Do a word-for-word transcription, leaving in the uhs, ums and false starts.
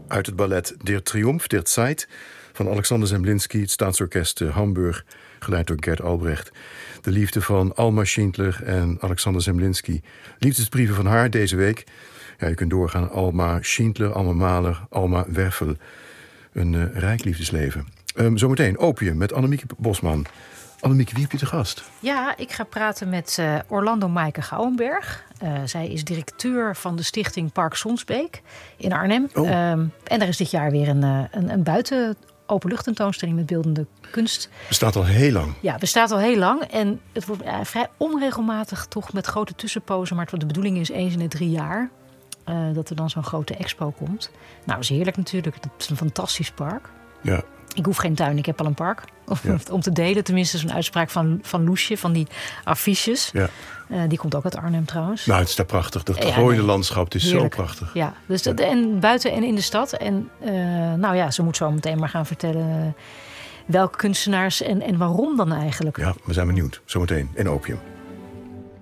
uit het ballet Der Triumph der Zeit van Alexander Zemlinsky, het Staatsorkest Hamburg, geleid door Gert Albrecht. De liefde van Alma Schindler en Alexander Zemlinsky. Liefdesbrieven van haar deze week. Ja, je kunt doorgaan. Alma Schindler, Alma Mahler, Alma Werfel. Een uh, rijk liefdesleven. Um, zometeen Opium met Annemieke Bosman. Annemieke, wie heb je te gast? Ja, ik ga praten met uh, Orlando Maaike Gouwenberg. Uh, zij is directeur van de stichting Park Sonsbeek in Arnhem. Oh. Um, en er is dit jaar weer een, uh, een, een buiten openluchttentoonstelling met beeldende kunst. Bestaat al heel lang. Ja, bestaat al heel lang. En het wordt uh, vrij onregelmatig toch met grote tussenpozen. Maar de bedoeling is eens in de drie jaar uh, dat er dan zo'n grote expo komt. Nou, dat is heerlijk natuurlijk. Het is een fantastisch park. Ja. Ik hoef geen tuin, ik heb al een park. Ja. Om te delen, tenminste zo'n uitspraak van, van Loesje, van die affiches. Ja. Uh, die komt ook uit Arnhem trouwens. Nou, het is daar prachtig. Dat Ja, gooide nee. landschap, het is Heerlijk. zo prachtig. Ja, dus dat, en buiten en in de stad. En uh, nou ja, ze moet zo meteen maar gaan vertellen welke kunstenaars en, en waarom dan eigenlijk. Ja, we zijn benieuwd. Zometeen in Opium.